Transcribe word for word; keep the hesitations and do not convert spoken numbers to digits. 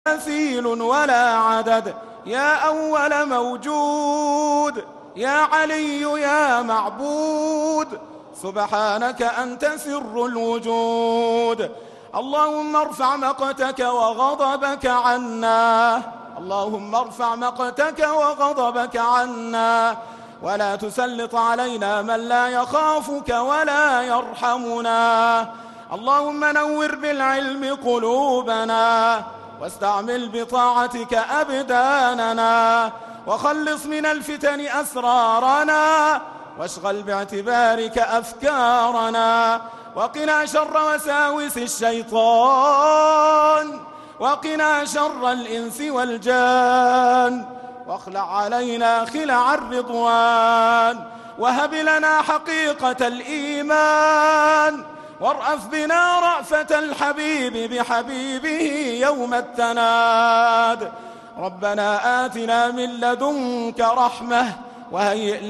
مثيل ولا عدد، يا أول موجود، يا علي يا معبود، سبحانك أنت سر الوجود. اللهم ارفع مقتك وغضبك عنا، اللهم ارفع مقتك وغضبك عنا، ولا تسلط علينا من لا يخافك ولا يرحمنا. اللهم نور بالعلم قلوبنا، واستعمل بطاعتك أبداننا، وخلص من الفتن أسرارنا، واشغل باعتبارك أفكارنا، وقنا شر وساوس الشيطان، وقنا شر الإنس والجان، واخلع علينا خلع الرضوان، وهب لنا حقيقة الإيمان، وارأف بنا رأفة الحبيب بحبيبه يوم التناد. ربنا آتنا من لدنك رحمة وهيئ